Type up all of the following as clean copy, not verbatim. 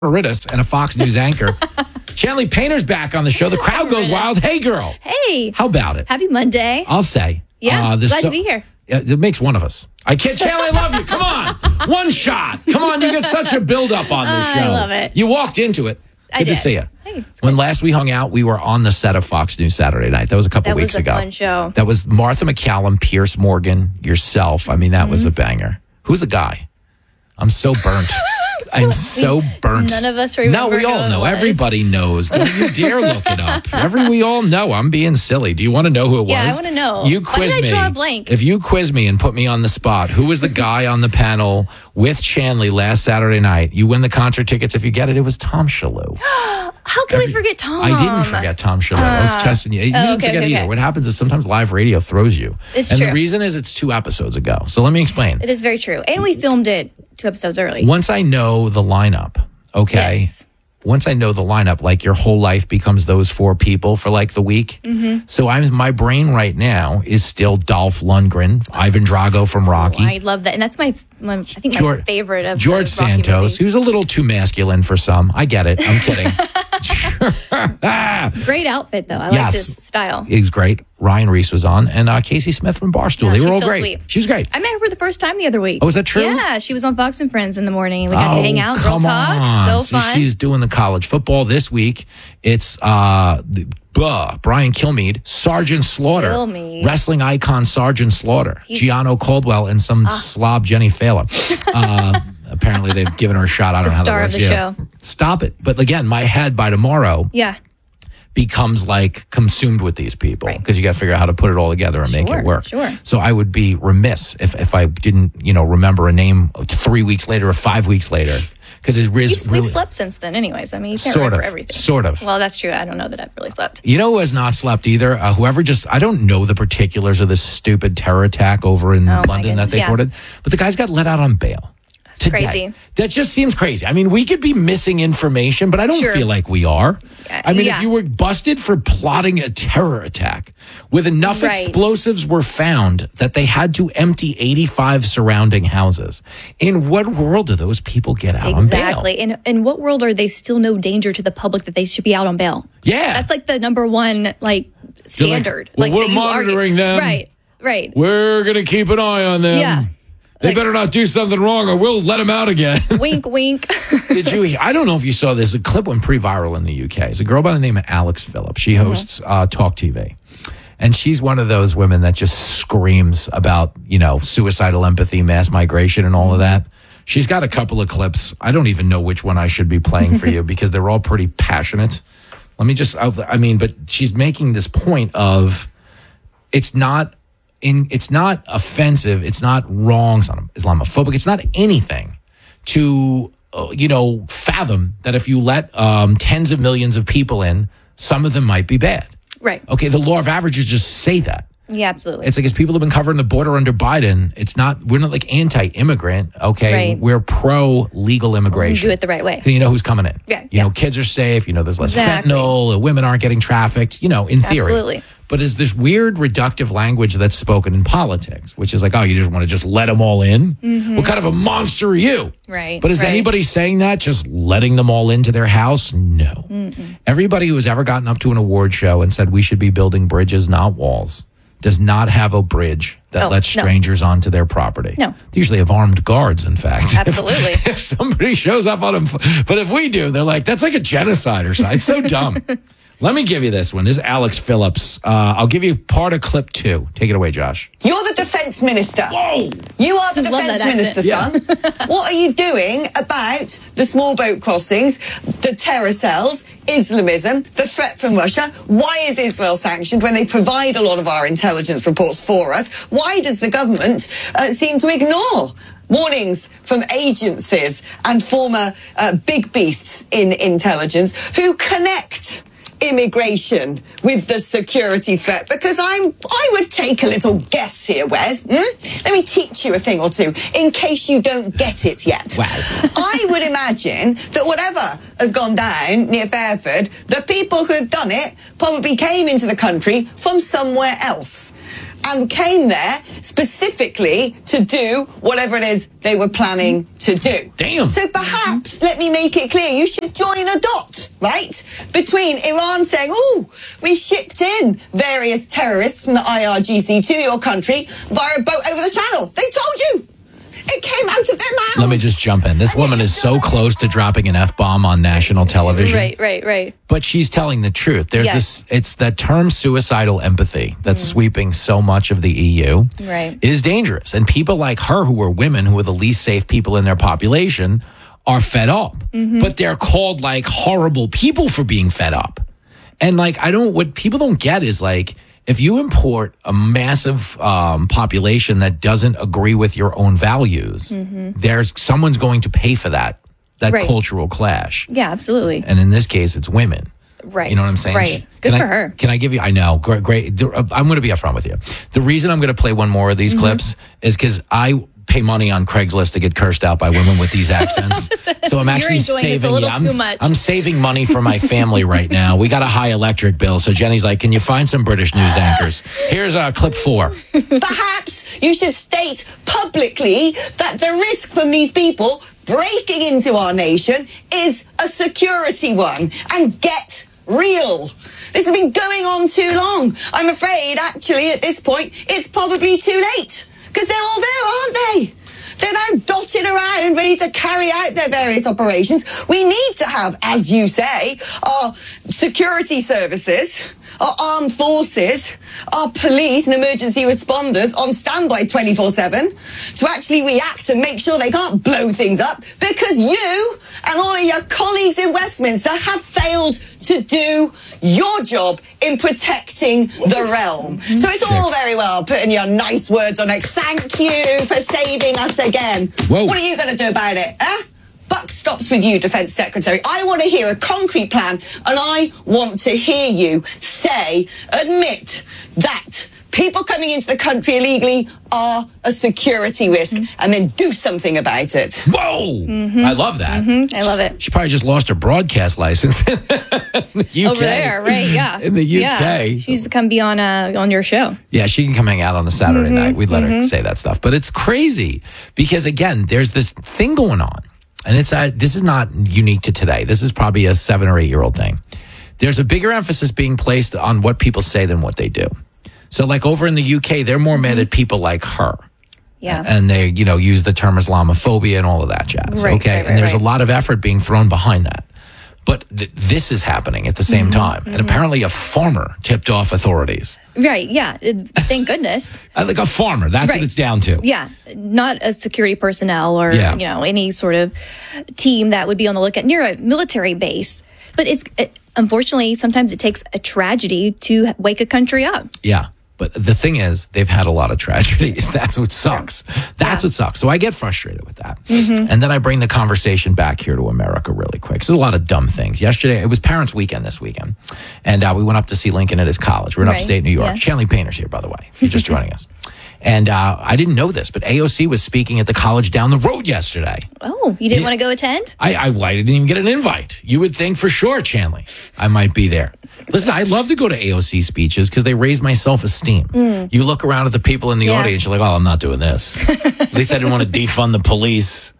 Riddis and a Fox News anchor. Chanley Painter's back on the show. The crowd goes wild. Hey, girl. Hey. How about it? Happy Monday. I'll say. Yeah, glad to be here. It makes one of us. I can't. Chanley, I love you. Come on. One shot. Come on. You get such a build-up on this show. I love it. You walked into it. Good to see you. Hey, when last we hung out, we were on the set of Fox News Saturday Night. That was a couple weeks ago. That was a fun show. That was Martha McCallum, Pierce Morgan, yourself. I mean, that was a banger. Who's the guy? I'm so burnt. I'm so burnt. None of us remember. No, we all know. Everybody knows. Don't you dare look it up. We all know. I'm being silly. Do you want to know who it was? Yeah, I want to know. You quiz Why did me. I draw a blank? If you quiz me and put me on the spot, who was the guy on the panel with Chanley last Saturday night? You win the concert tickets if you get it. It was Tom Shalhoub. How can we forget Tom? I didn't forget Tom Shalhoub. I was testing you. You didn't forget either. What happens is sometimes live radio throws you. It's true. And the reason is it's 2 episodes ago. So let me explain. It is very true. And we filmed it 2 episodes early. Once I know the lineup, okay? Yes. Once I know the lineup, like your whole life becomes those 4 people for like the week. Mm-hmm. So my brain right now is still Dolph Lundgren, Ivan Drago from Rocky. I love that. And that's my favorite of George the Rocky Santos, movies. who's a little too masculine for some. I get it. I'm kidding. Great outfit, though. I like this style. He's great. Ryan Reese was on, and Casey Smith from Barstool. They were all great. Sweet. She was great. I met her for the first time the other week. Oh, is that true? Yeah, she was on Fox and Friends in the morning. We got to hang out, girl talk. So fun. She's doing the college football this week. It's Brian Kilmeade, Sergeant Slaughter, wrestling icon Sergeant Slaughter, Gianno Caldwell, and some slob Jenny Failer. Apparently, they've given her a shot. I don't know how that works. The star of the show. Stop it. But again, my head by tomorrow becomes like consumed with these people because you got to figure out how to put it all together and make it work. Sure. So I would be remiss if I didn't, remember a name 3 weeks later or 5 weeks later. Because we've slept since then, anyways. I mean, you can't remember everything. Sort of. Well, that's true. I don't know that I've really slept. You know who has not slept either? I don't know the particulars of this stupid terror attack over in London that they reported, but the gu's got let out on bail. Today. Crazy. That just seems crazy. I mean, we could be missing information, but I don't feel like we are. I mean, if you were busted for plotting a terror attack with enough explosives were found that they had to empty 85 surrounding houses, in what world do those people get out on bail? Exactly. In what world are they still no danger to the public that they should be out on bail? Yeah. That's like the number one standard. We're monitoring them. Right. We're going to keep an eye on them. Yeah. They better not do something wrong or we'll let them out again. Wink, wink. I don't know if you saw this. A clip went pretty viral in the UK. It's a girl by the name of Alex Phillips. She hosts Talk TV. And she's one of those women that just screams about, suicidal empathy, mass migration, and all of that. She's got a couple of clips. I don't even know which one I should be playing for you because they're all pretty passionate. But she's making this point of it's not offensive. It's not wrong. It's not Islamophobic. It's not anything to, fathom that if you let tens of millions of people in, some of them might be bad. Right. Okay. The law of averages just say that. Yeah, absolutely. It's like as people have been covering the border under Biden, we're not like anti-immigrant. Okay. Right. We're pro-legal immigration. Do it the right way. So you know who's coming in. Yeah. Kids are safe. There's less fentanyl. Women aren't getting trafficked, in theory. Absolutely. But is this weird reductive language that's spoken in politics, which is like, you just want to just let them all in? Mm-hmm. What kind of a monster are you? Right. But is anybody saying that, just letting them all into their house? No. Mm-mm. Everybody who has ever gotten up to an award show and said we should be building bridges, not walls, does not have a bridge that lets strangers onto their property. No. They usually have armed guards, in fact. Absolutely. If somebody shows up on them, but if we do, they're like, that's like a genocide or something. It's so dumb. Let me give you this one. This is Alex Phillips. I'll give you part of clip 2. Take it away, Josh. You're the defense minister. Whoa! You are the defense minister, son. What are you doing about the small boat crossings, the terror cells, Islamism, the threat from Russia? Why is Israel sanctioned when they provide a lot of our intelligence reports for us? Why does the government seem to ignore warnings from agencies and former big beasts in intelligence who connect immigration with the security threat? Because I would take a little guess here, Wes. Let me teach you a thing or two in case you don't get it yet. Wow. I would imagine that whatever has gone down near Fairford, the people who've done it probably came into the country from somewhere else. and came there specifically to do whatever it is they were planning to do. Damn. So perhaps, let me make it clear, you should join a dot, right? Between Iran saying, oh, we shipped in various terrorists from the IRGC to your country via a boat over the channel. They told you. It came out of their mouths. Let me just jump in. This woman is so close to dropping an F-bomb on national television. Right. But she's telling the truth. There's this, it's that term suicidal empathy that's sweeping so much of the EU. Right. Is dangerous. And people like her, who are women, who are the least safe people in their population, are fed up. But they're called like horrible people for being fed up. And like, what people don't get is like, if you import a massive population that doesn't agree with your own values, someone's going to pay for that cultural clash. Yeah, absolutely. And in this case, it's women. Right. You know what I'm saying? Right. Good for her. Can I give you, I know, great. I'm going to be upfront with you. The reason I'm going to play one more of these clips is because I pay money on Craigslist to get cursed out by women with these accents. So I'm actually saving. I'm saving money for my family right now. We got a high electric bill, so Jenny's like, "Can you find some British news anchors?" Here's clip 4. Perhaps you should state publicly that the risk from these people breaking into our nation is a security one, and get real. This has been going on too long. I'm afraid, actually, at this point, it's probably too late. Because they're all there, aren't they? They're now dotted around, ready to carry out their various operations. We need to have, as you say, our security services, our armed forces, our police and emergency responders on standby 24/7 to actually react and make sure they can't blow things up, because you and all of your colleagues in Westminster have failed to do your job in protecting the realm. So it's all very well putting your nice words on X. Thank you for saving us again. Whoa. What are you going to do about it? Buck stops with you, Defence Secretary. I want to hear a concrete plan, and I want to hear you admit that people coming into the country illegally are a security risk, and then do something about it. Whoa! I love that. I love it. She probably just lost her broadcast license in the UK. Over there, right? Yeah. In the UK. Yeah. She needs to come be on your show. Yeah, she can come hang out on a Saturday night. We'd let her say that stuff. But it's crazy because, again, there's this thing going on. And this is not unique to today. This is probably a 7 or 8 year old thing. There's a bigger emphasis being placed on what people say than what they do. So like over in the UK, they're more mad at people like her. Yeah. And they, use the term Islamophobia and all of that jazz. Right, okay. right, And there's right. a lot of effort being thrown behind that. But this is happening at the same time. And apparently a farmer tipped off authorities. Right. Yeah. Thank goodness. Like a farmer. That's what it's down to. Yeah. Not a security personnel or, any sort of team that would be on the lookout near a military base. But unfortunately, sometimes it takes a tragedy to wake a country up. Yeah. But the thing is, they've had a lot of tragedies. That's what sucks. That's what sucks. So I get frustrated with that. And then I bring the conversation back here to America really quick. There's a lot of dumb things. Yesterday, it was Parents' Weekend this weekend. And we went up to see Lincoln at his college. We're in upstate New York. Yeah. Chanley Painter's here, by the way, if you're just joining us. And I didn't know this, but AOC was speaking at the college down the road yesterday. Oh, you didn't want to go attend? I didn't even get an invite. You would think for sure, Chanley, I might be there. Listen, I love to go to AOC speeches because they raise my self-esteem. You look around at the people in the audience, you're like, oh, I'm not doing this. At least I didn't want to defund the police.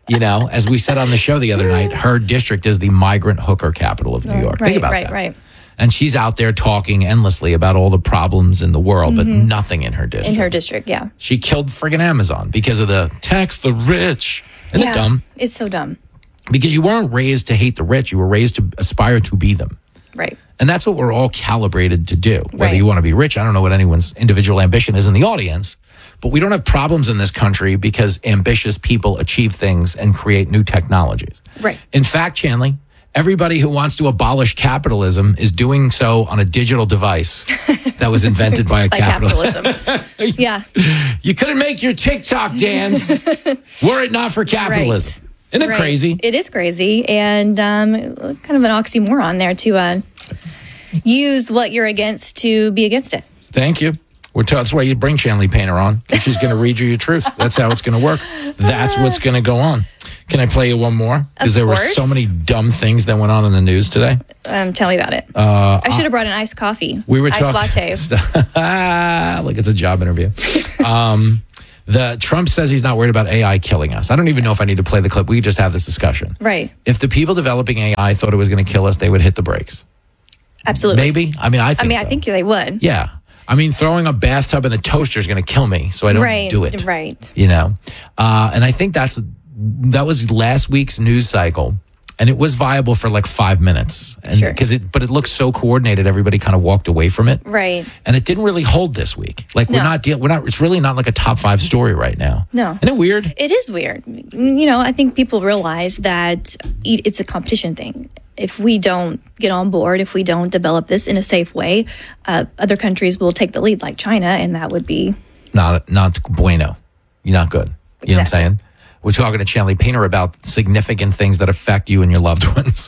As we said on the show the other night, her district is the migrant hooker capital of New York. Think about that. Right. And she's out there talking endlessly about all the problems in the world, but nothing in her district. In her district, yeah. She killed friggin' Amazon because of the tax the rich. Isn't it dumb? It's so dumb. Because you weren't raised to hate the rich. You were raised to aspire to be them. Right. And that's what we're all calibrated to do. Whether Right. you want to be rich, I don't know what anyone's individual ambition is in the audience, but we don't have problems in this country because ambitious people achieve things and create new technologies. Right. In fact, Chanley, everybody who wants to abolish capitalism is doing so on a digital device that was invented by a By capitalism. Yeah. You couldn't make your TikTok dance were it not for capitalism. Right. Isn't it crazy? It is crazy, and kind of an oxymoron there to use what you're against to be against it. Thank you. That's why you bring Chanley Painter on. And she's going to read you your truth. That's how it's going to work. That's what's going to go on. Can I play you one more? Because there were so many dumb things that went on in the news today. Tell me about it. I should have brought an iced coffee. We were iced latte. Like it's a job interview. The Trump says he's not worried about AI killing us. I don't even know if I need to play the clip. We could just have this discussion. Right. If the people developing AI thought it was going to kill us, they would hit the brakes. Absolutely. Maybe. I mean, I think they would. Yeah. I mean, throwing a bathtub in a toaster is going to kill me, so I don't do it. Right. You know, and I think that was last week's news cycle, and it was viable for like 5 minutes, and but it looked so coordinated, everybody kind of walked away from it. Right. And it didn't really hold this week. Like we're not. It's really not like a top 5 story right now. No. Isn't it weird? It is weird. You know, I think people realize that it's a competition thing. If we don't get on board, if we don't develop this in a safe way, other countries will take the lead, like China, and that would be not bueno. You're not good. You know what I'm saying? We're talking to Chanley Painter about significant things that affect you and your loved ones.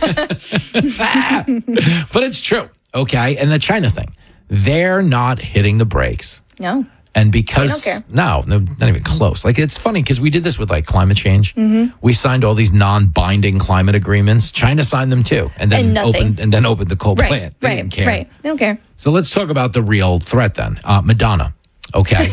But it's true, okay? And the China thing, they're not hitting the brakes. No. And because they don't no, not even close. Like it's funny because we did this with like climate change. Mm-hmm. We signed all these non-binding climate agreements. China signed them too, and then opened the coal plant. They didn't care. Right. They don't care. So let's talk about the real threat then. Madonna. Okay.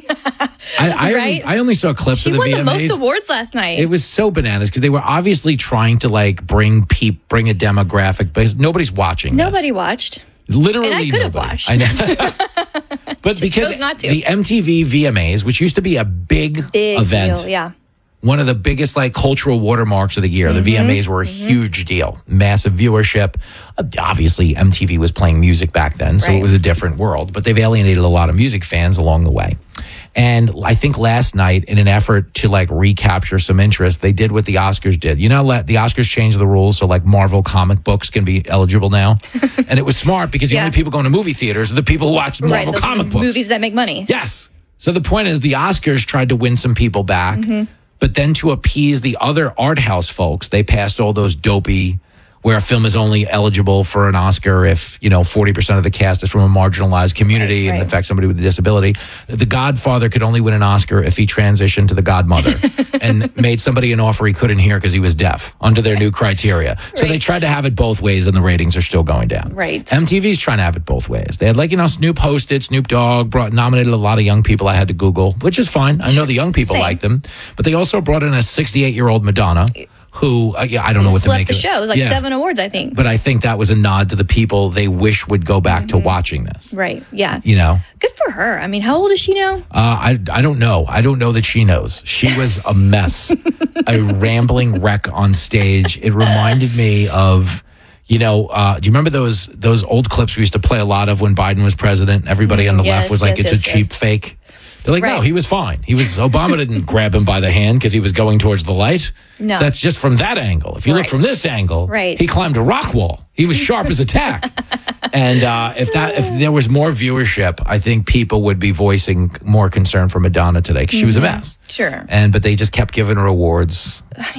I only saw clips of the VMAs. She won the most awards last night. It was so bananas because they were obviously trying to like bring a demographic, because nobody's watching. Nobody watched. Literally, and I could have watched. I know. But because the MTV VMAs, which used to be a big event, deal, one of the biggest like cultural watermarks of the year, the VMAs were a huge deal, massive viewership. Obviously, MTV was playing music back then, so it was a different world. But they've alienated a lot of music fans along the way. And I think last night, in an effort to like recapture some interest, they did what the Oscars did. You know, the Oscars changed the rules so like Marvel comic books can be eligible now. And it was smart because the only people going to movie theaters are the people who watch Marvel comic books. Movies that make money. Yes. So the point is the Oscars tried to win some people back, but then to appease the other art house folks, they passed all those dopey where a film is only eligible for an Oscar if, 40% of the cast is from a marginalized community and in fact somebody with a disability. The Godfather could only win an Oscar if he transitioned to the Godmother and made somebody an offer he couldn't hear because he was deaf under their new criteria. So they tried to have it both ways and the ratings are still going down. Right. MTV's trying to have it both ways. They had Snoop hosted, Snoop Dogg nominated a lot of young people I had to Google, which is fine. I know the young people like them. But they also brought in a 68-year-old Madonna, who, I don't know what to make of it. It was like 7 awards, I think. But I think that was a nod to the people they wish would go back to watching this. Right, yeah. Good for her. I mean, how old is she now? I don't know. I don't know that she knows. She was a mess, a rambling wreck on stage. It reminded me of... do you remember those old clips we used to play a lot of when Biden was president? Everybody on the left was like, it's a cheap fake. They're like, no, he was fine. Obama didn't grab him by the hand because he was going towards the light. No. That's just from that angle. If you look from this angle, he climbed a rock wall. He was sharp as a tack. And if there was more viewership, I think people would be voicing more concern for Madonna today because she was a mess. Sure. But they just kept giving her awards.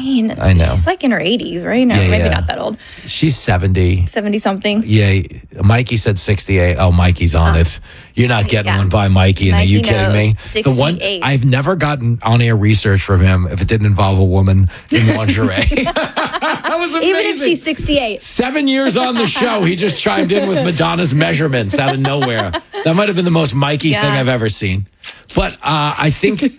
I know. She's like in her 80s, right? No, maybe not that old. She's 70. 70-something. Yeah. Mikey said 68. Oh, Mikey's on it. You're not getting one by Mikey. Are you kidding me? 68. The one I've never gotten on-air research from him if it didn't involve a woman in lingerie. That was amazing. Even if she's 68. 7 years on the show, he just chimed in with Madonna's measurements out of nowhere. That might have been the most Mikey thing I've ever seen. But I think, the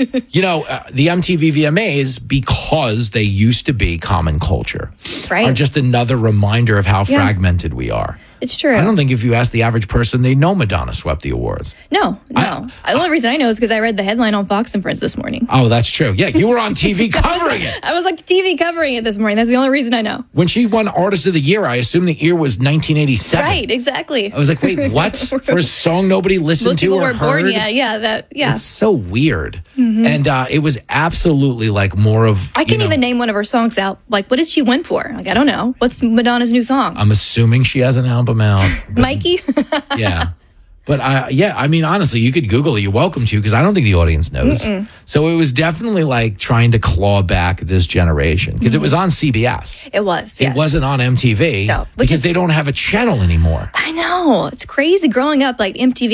MTV VMAs, because they used to be common culture, are just another reminder of how fragmented we are. It's true. I don't think if you ask the average person, they know Madonna swept the awards. No. The only reason I know is because I read the headline on Fox and Friends this morning. Oh, that's true. Yeah, you were on TV covering it. I was like TV covering it this morning. That's the only reason I know. When she won Artist of the Year, I assumed the year was 1987. Right, exactly. I was like, wait, what? For a song nobody listened to or heard? People were born, yeah. It's so weird. And it was absolutely like more of... I can't even name one of her songs out. Like, what did she win for? Like, I don't know. What's Madonna's new song? I'm assuming she has an album out. Mikey? Yeah. But I mean, honestly, you could Google it. You're welcome to, because I don't think the audience knows. So it was definitely like trying to claw back this generation, because it was on CBS. It was, yes. It wasn't on MTV, because they don't have a channel anymore. I know. It's crazy. Growing up, like MTV, like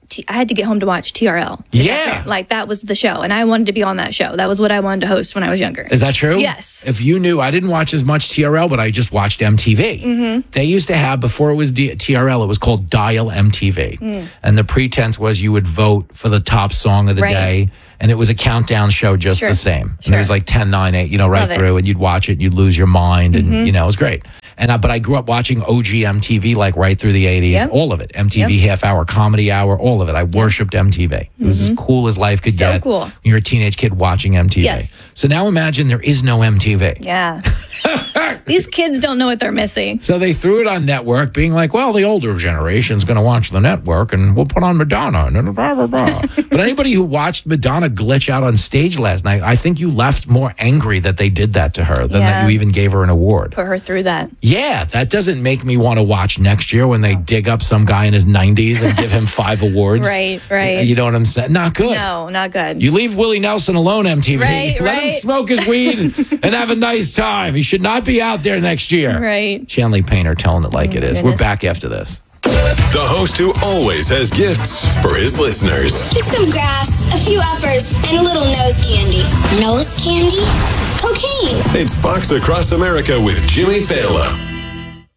I had to get home to watch TRL. Yeah. Like, that was the show. And I wanted to be on that show. That was what I wanted to host when I was younger. Is that true? Yes. If you knew, I didn't watch as much TRL, but I just watched MTV. Mm-hmm. They used to have, before it was TRL, it was called Dial MTV. Mm. And the pretense was you would vote for the top song of the day. And it was a countdown show just the same. And there was like 10, 9, 8, right through. And you'd watch it and you'd lose your mind. And, it was great. And but I grew up watching OG MTV like right through the 80s, all of it. MTV Half Hour, Comedy Hour, all of it. I worshipped MTV. It was as cool as life could get. Cool. You're a teenage kid watching MTV. Yes. So now imagine there is no MTV. Yeah. These kids don't know what they're missing. So they threw it on network, being like, well, the older generation's going to watch the network and we'll put on Madonna. And blah, blah, blah. But anybody who watched Madonna glitch out on stage last night, I think you left more angry that they did that to her than that you even gave her an award. Put her through that. Yeah, that doesn't make me want to watch next year when they dig up some guy in his 90s and give him 5 awards. Right. You know what I'm saying? Not good. No, not good. You leave Willie Nelson alone, MTV. Let him smoke his weed and have a nice time. He should not be out there next year. Right. Shanley Painter telling it like it is. We're back after this. The host who always has gifts for his listeners. Just some grass, a few uppers, and a little nose candy. Nose candy? Cocaine. It's Fox Across America with Jimmy Fallon.